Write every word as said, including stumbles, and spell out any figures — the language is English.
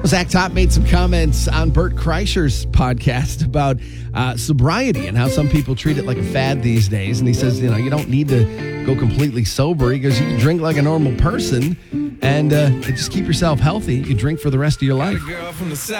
Zach Top made some comments on Bert Kreischer's podcast about uh, sobriety and how some people treat it like a fad these days. And he says, you know, you don't need to go completely sober. He goes, you can drink like a normal person and uh, just keep yourself healthy. You drink for the rest of your life.